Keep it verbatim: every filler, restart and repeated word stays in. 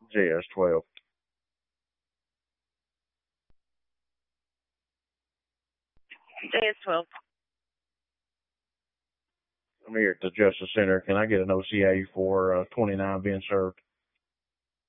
J S twelve. J S twelve. I'm here at the Justice Center. Can I get an O C A for uh, twenty-nine being served?